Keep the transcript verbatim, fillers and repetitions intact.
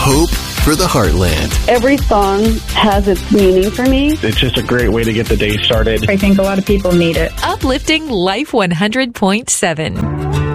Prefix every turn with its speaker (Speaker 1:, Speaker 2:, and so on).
Speaker 1: Hope for the Heartland.
Speaker 2: Every song has its meaning for me.
Speaker 3: It's just a great way to get the day started.
Speaker 4: I think a lot of people need it.
Speaker 5: Uplifting Life one hundred point seven.